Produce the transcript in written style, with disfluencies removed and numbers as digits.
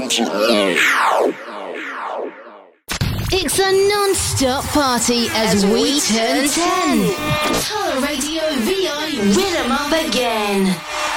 It's a non-stop party as we turn 10. Total Radio VI, rhythm up again.